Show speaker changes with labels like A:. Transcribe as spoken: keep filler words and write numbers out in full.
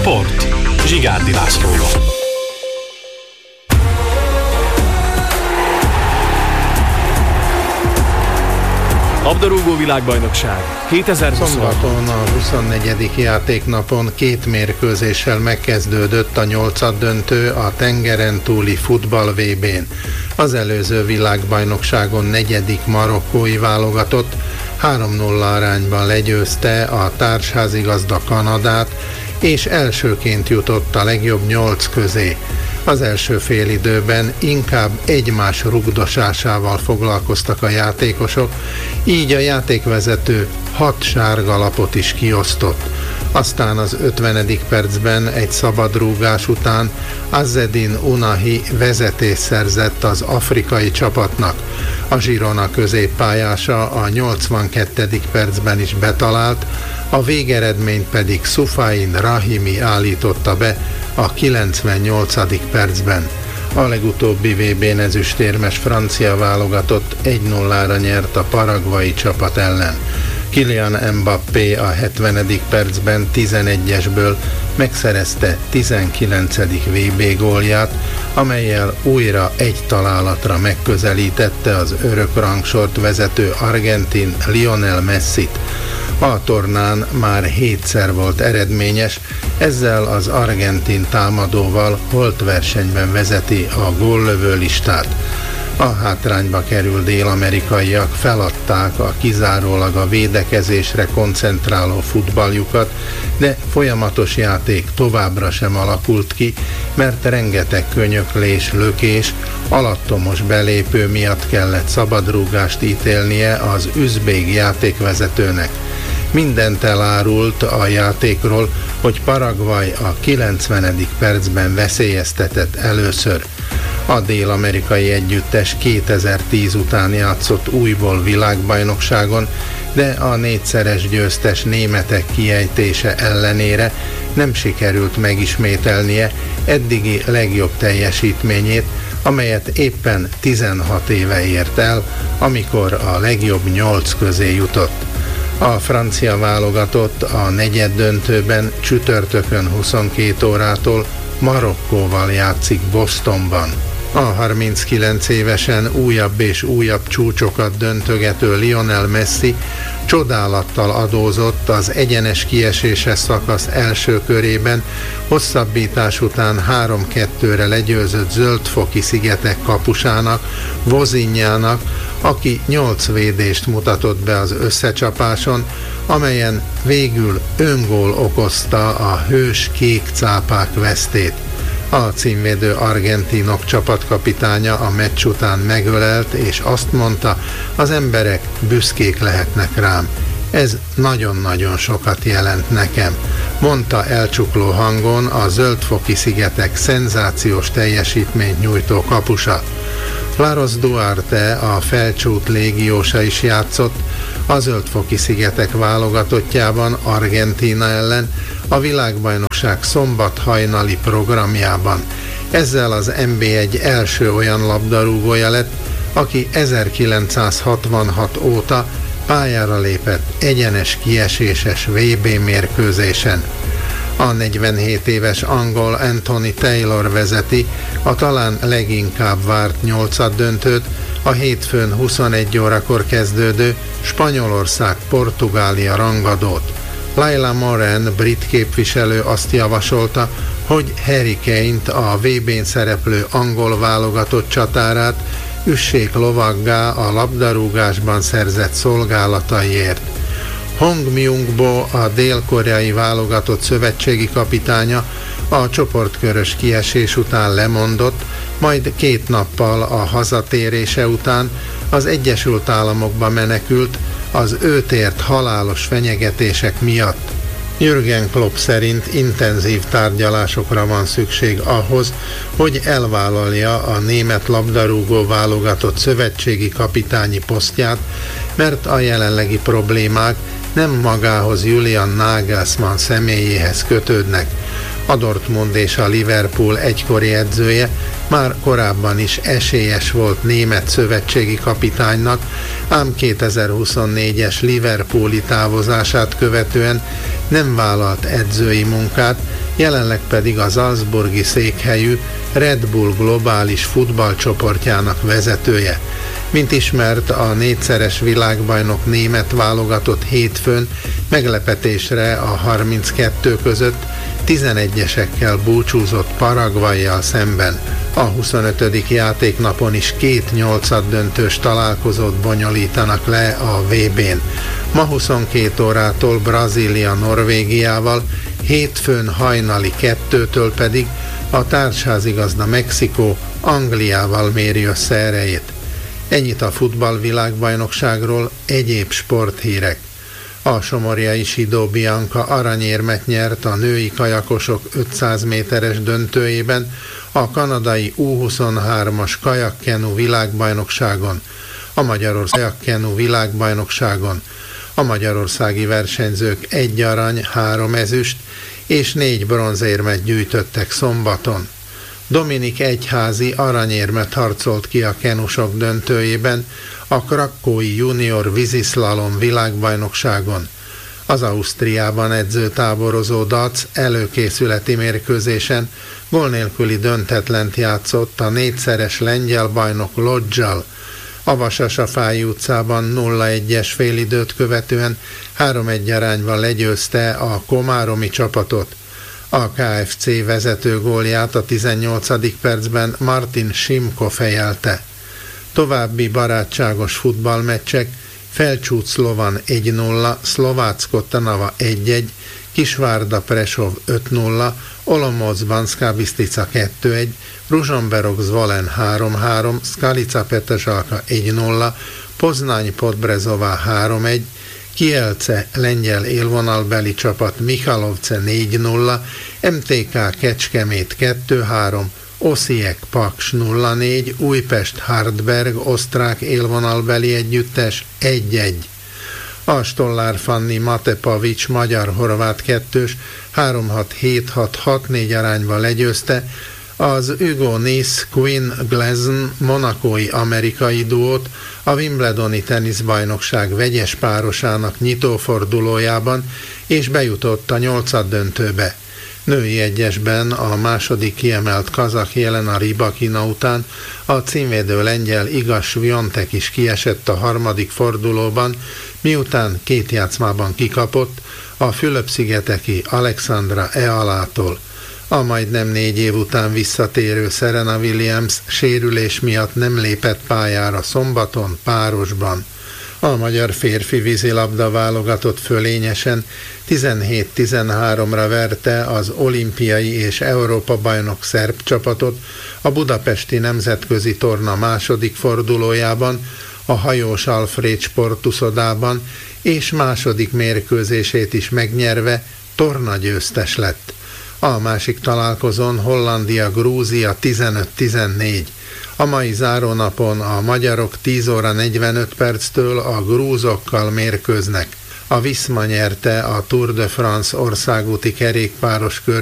A: Sport. Zsigárdi Lászlóval. Labdarúgó világbajnokság kétezer-huszonhat.
B: Szombaton a huszonnegyedik játéknapon két mérkőzéssel megkezdődött a nyolcaddöntő a tengeren túli futball vé bén. Az előző világbajnokságon negyedik marokkói válogatott három nulla arányban legyőzte a társházigazda Kanadát, és elsőként jutott a legjobb nyolc közé. Az első félidőben inkább egymás rugdosásával foglalkoztak a játékosok, így a játékvezető hat sárga lapot is kiosztott. Aztán az ötvenedik percben egy szabadrúgás után Azzedine Ounahi vezetést szerzett az afrikai csapatnak. A Girona középpályása a nyolcvankettedik percben is betalált, a végeredményt pedig Soufiane Rahimi állította be a kilencvennyolcadik percben. A legutóbbi vé bén ezüstérmes francia válogatott egy nullára nyert a paragvai csapat ellen. Kylian Mbappé a hetvenedik percben tizenegyesből megszerezte tizenkilencedik vé bé gólját, amellyel újra egy találatra megközelítette az örök rangsort vezető argentin Lionel Messit. A tornán már hétszer volt eredményes, ezzel az argentin támadóval holtversenyben vezeti a góllövő listát. A hátrányba került dél-amerikaiak feladták a kizárólag a védekezésre koncentráló futballjukat, de folyamatos játék továbbra sem alakult ki, mert rengeteg könyöklés, lökés, alattomos belépő miatt kellett szabadrúgást ítélnie az üzbég játékvezetőnek. Mindent elárult a játékról, hogy Paraguay a kilencvenedik percben veszélyeztetett először. A dél-amerikai együttes kétezer-tíz után játszott újból világbajnokságon, de a négyszeres győztes németek kiejtése ellenére nem sikerült megismételnie eddigi legjobb teljesítményét, amelyet éppen tizenhat éve ért el, amikor a legjobb nyolc közé jutott. A francia válogatott a negyeddöntőben csütörtökön huszonkét órától Marokkóval játszik Bostonban. A harminckilenc évesen újabb és újabb csúcsokat döntögető Lionel Messi csodálattal adózott az egyenes kieséses szakasz első körében, hosszabbítás után három kettőre legyőzött Zöld-foki szigetek kapusának, Vozinjának, aki nyolc védést mutatott be az összecsapáson, amelyen végül öngól okozta a hős kék cápák vesztét. A címvédő argentinok csapatkapitánya a meccs után megölelt, és azt mondta, az emberek büszkék lehetnek rám. Ez nagyon-nagyon sokat jelent nekem, mondta elcsukló hangon a Zöld-foki szigetek szenzációs teljesítményt nyújtó kapusa. Laros Duarte, a felcsút légiósa is játszott a Zöld-foki szigetek válogatottjában Argentína ellen a világbajnokság szombat hajnali programjában. Ezzel az en bé egy első olyan labdarúgója lett, aki ezerkilencszázhatvanhat óta pályára lépett egyenes kieséses vé bé mérkőzésen. A negyvenhét éves angol Anthony Taylor vezeti a talán leginkább várt nyolcaddöntőt, a hétfőn huszonegy órakor kezdődő Spanyolország-Portugália rangadót. Laila Moran, brit képviselő azt javasolta, hogy Harry Kane-t, a vé bén szereplő angol válogatott csatárát üssék lovaggá a labdarúgásban szerzett szolgálataiért. Hong Myung-bo, a dél-koreai válogatott szövetségi kapitánya a csoportkörös kiesés után lemondott, majd két nappal a hazatérése után az Egyesült Államokba menekült az őt ért halálos fenyegetések miatt. Jürgen Klopp szerint intenzív tárgyalásokra van szükség ahhoz, hogy elvállalja a német labdarúgó válogatott szövetségi kapitányi posztját, mert a jelenlegi problémák nem magához, Julian Nagelsmann személyéhez kötődnek. A Dortmund és a Liverpool egykori edzője már korábban is esélyes volt német szövetségi kapitánynak, ám kétezer-huszonnégyes Liverpooli távozását követően nem vállalt edzői munkát, jelenleg pedig az salzburgi székhelyű Red Bull globális futballcsoportjának vezetője. Mint ismert, a négyszeres világbajnok német válogatott hétfőn meglepetésre a harminckettő között tizenegyesekkel búcsúzott Paraguayyal szemben. A huszonötödik játéknapon is két nyolcaddöntős találkozót bonyolítanak le a vé bén. Ma huszonkét órától Brazília Norvégiával, hétfőn hajnali kettőtől pedig a társházigazda Mexikó Angliával méri össze erejét. Ennyit a futballvilágbajnokságról, egyéb sporthírek. A somorjai Sidó Bianca aranyérmet nyert a női kajakosok ötszáz méteres döntőjében a kanadai U huszonhármas kajakkenu világbajnokságon, a Magyarország kajakkenu világbajnokságon. A magyarországi versenyzők egy arany, három ezüst és négy bronzérmet gyűjtöttek szombaton. Dominik Egyházi aranyérmet harcolt ki a kenusok döntőjében a krakkói junior víziszlalom világbajnokságon. Az Ausztriában edzőtáborozó Dac előkészületi mérkőzésen gól nélküli döntetlent játszott a négyszeres lengyel bajnok Lodzsal. A Vasasafályi utcában nulla egyes félidőt követően három egy arányban legyőzte a komáromi csapatot. A ká ef cé vezető gólját a tizennyolcadik percben Martin Simko fejelte. További barátságos futballmeccsek: Felcsút-Szlovan egy nulla, Szlovácko-Trnava egy egy, Kisvárda Prešov öt nulla, Olomouc-Banská Bystrica kettő egy, Ružomberok-Zvolen három három, Skalica-Petržalka egy nulla, Poznań-Podbrezová három egy, Kielce lengyel élvonalbeli csapat Michalovce négy nulla, em té ká Kecskemét kettő három, Osijek Paks nulla négy, Újpest Hartberg osztrák élvonalbeli együttes egy egy. A Stollár Fanni Matepavics magyar-horvát kettős három hat hét hat hat négy arányban legyőzte az Hugo Nice Quinn Gleason monakói amerikai duót a Wimbledoni teniszbajnokság vegyes párosának nyitófordulójában, és bejutott a nyolcaddöntőbe. Női egyesben a második kiemelt kazak Jelena Rybakina után a címvédő lengyel Iga Swiatek is kiesett a harmadik fordulóban, miután két játszmában kikapott a Fülöp-szigeteki Alexandra Ealától. A majdnem négy év után visszatérő Serena Williams sérülés miatt nem lépett pályára szombaton párosban. A magyar férfi vízilabda válogatott fölényesen tizenhét tizenháromra verte az olimpiai és Európa-bajnok szerb csapatot a budapesti nemzetközi torna második fordulójában, a Hajós Alfréd sportuszodában, és második mérkőzését is megnyerve tornagyőztes lett. A másik találkozón Hollandia-Grúzia tizenöt tizennégy. A mai zárónapon a magyarok tíz óra negyvenöt perctől a grúzokkal mérkőznek. A Viszma nyerte a Tour de France országúti kerékpáros kör